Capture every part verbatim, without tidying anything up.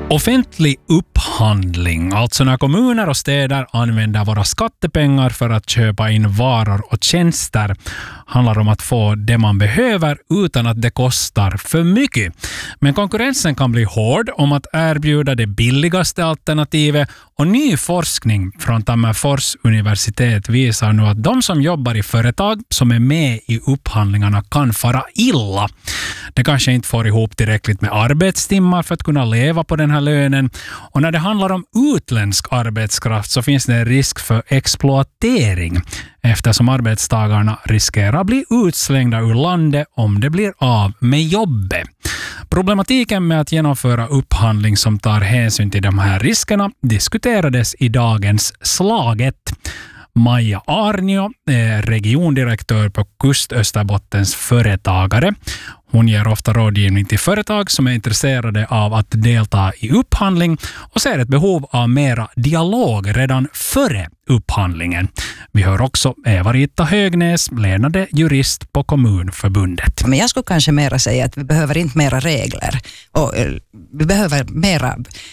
Offentlig upphandling, alltså när kommuner och städer använder våra skattepengar för att köpa in varor och tjänster, handlar om att få det man behöver utan att det kostar för mycket. Men konkurrensen kan bli hård om att erbjuda det billigaste alternativet, och ny forskning från Tammerfors universitet visar nu att de som jobbar i företag som är med i upphandlingarna kan fara illa. Det kanske inte får ihop tillräckligt med arbetstimmar för att kunna leva på den här lönen. Och när det handlar om utländsk arbetskraft så finns det en risk för exploatering, eftersom arbetstagarna riskerar att bli utslängda ur landet om det blir av med jobbet. Problematiken med att genomföra upphandling som tar hänsyn till de här riskerna diskuterades i dagens Slaget. Maja Arnio är regiondirektör på Kustösterbottens företagare. Hon ger ofta rådgivning till företag som är intresserade av att delta i upphandling och ser ett behov av mera dialog redan före upphandlingen. Vi hör också Eva-Rita Högnäs, ledande jurist på Kommunförbundet. Men jag skulle kanske mera säga att vi behöver inte mera regler, och vi behöver mera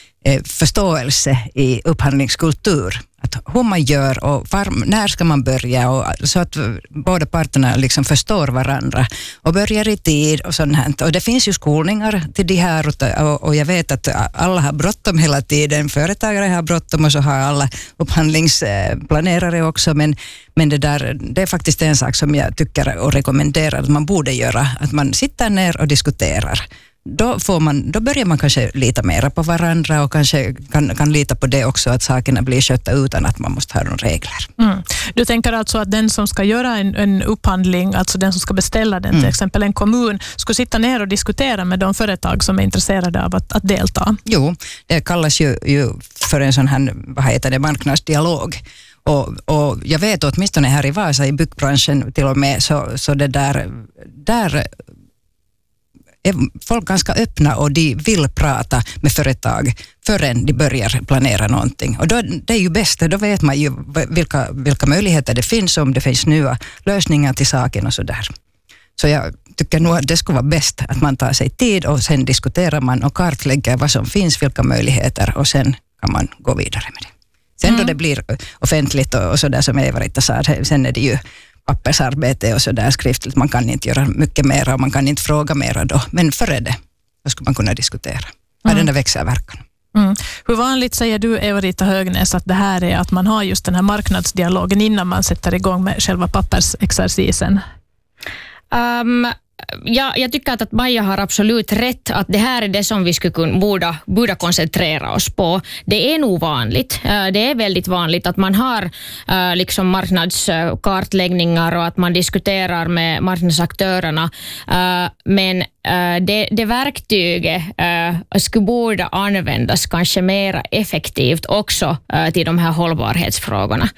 förståelse i upphandlingskultur. Att hur man gör och var, när ska man börja, och så att båda parterna liksom förstår varandra och börjar i tid och sånt här. Och det finns ju skolningar till det här, och, och jag vet att alla har bråttom hela tiden. Företagare har bråttom och så har alla upphandlingsplanerare också, men, men det, där, det är faktiskt en sak som jag tycker och rekommenderar att man borde göra, att man sitter ner och diskuterar. Då, får man, då börjar man kanske lita mer på varandra och kanske kan, kan lita på det också, att sakerna blir skötta utan att man måste ha några regler. Mm. Du tänker alltså att den som ska göra en, en upphandling, alltså den som ska beställa den, mm. till exempel en kommun, ska sitta ner och diskutera med de företag som är intresserade av att, att delta? Jo, det kallas ju, ju för en sån här, vad heter det, marknadsdialog. Och, och jag vet åtminstone här i Vasa i byggbranschen till och med, så, så det där, där är folk ganska öppna och de vill prata med företag förrän de börjar planera någonting. Och då, det är ju bäst, då vet man ju vilka, vilka möjligheter det finns, om det finns nya lösningar till saken och sådär. Så jag tycker nog att det skulle vara bäst att man tar sig tid och sen diskuterar man och kartlägger vad som finns, vilka möjligheter, och sen kan man gå vidare med det. Sen mm. då det blir offentligt och, och sådär som Eva-Rita sa, sen är det ju pappersarbete och så där skriftligt. Man kan inte göra mycket mer och man kan inte fråga mer då. Men före det, då skulle man kunna diskutera. Vad mm. den där växelverkan. Mm. Hur vanligt säger du, Eva-Rita Högnäs, att det här är att man har just den här marknadsdialogen innan man sätter igång med själva pappersexercisen? Um, ja, jag tycker att, att Maja har absolut rätt, att det här är det som vi skulle kunna, borde, borde koncentrera oss på. Det är nog vanligt. Det är väldigt vanligt att man har liksom marknadskartläggningar och att man diskuterar med marknadsaktörerna. Men det, det verktyget skulle borde användas kanske mer effektivt också till de här hållbarhetsfrågorna.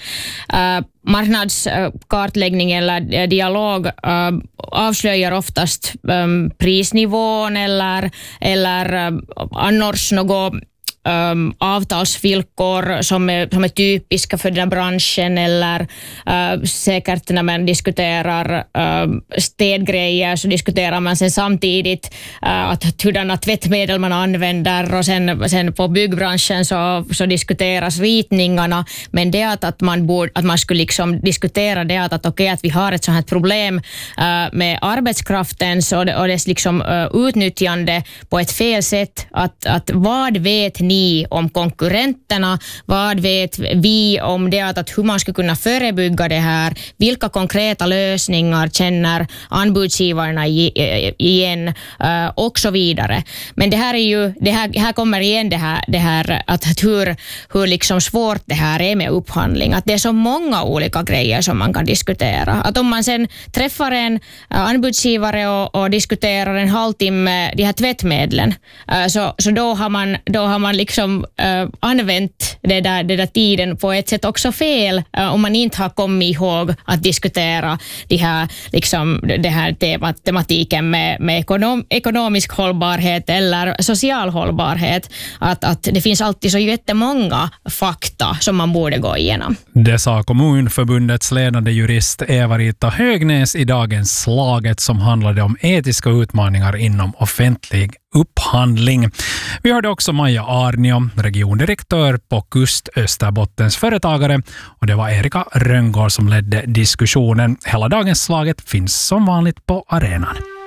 Marknadskartläggning eller dialog äh, avslöjar oftast ähm, prisnivån eller, eller äh, annars något Um, avtalsvillkor som är, som är typiska för den här branschen, eller uh, säkert när man diskuterar uh, städgrejer så diskuterar man sen samtidigt uh, att hurdana tvättmedel man använder, och sen, sen på byggbranschen så, så diskuteras ritningarna, men det att, att, man, borde, att man skulle liksom diskutera det att, att, okay, att vi har ett sånt här problem uh, med arbetskraften och, det, och dess liksom, uh, utnyttjande på ett fel sätt, att, att vad vet ni om konkurrenterna, vad vet vi om det, att, att hur man ska kunna förebygga det här, vilka konkreta lösningar känner anbudsgivarna igen uh, och så vidare. Men det här är ju, det här, här kommer igen det här, det här att, att hur, hur liksom svårt det här är med upphandling, att det är så många olika grejer som man kan diskutera. Att om man sen träffar en uh, anbudsgivare och, och diskuterar en halvtimme de här tvättmedlen, uh, så, så då har man, då har man liksom uh, använt det där, det där tiden på ett sätt också fel, uh, om man inte har kommit ihåg att diskutera de här, liksom, det här temat, tematiken med, med ekonom, ekonomisk hållbarhet eller social hållbarhet. Att, att det finns alltid så jättemånga fakta som man borde gå igenom. Det sa Kommunförbundets ledande jurist Eva-Rita Högnäs i dagens Slaget, som handlade om etiska utmaningar inom offentlig upphandling. Vi hörde också Maja Arnio, regiondirektör på Kust Österbottens företagare, och det var Erika Röngård som ledde diskussionen. Hela dagens slaget finns som vanligt på arenan.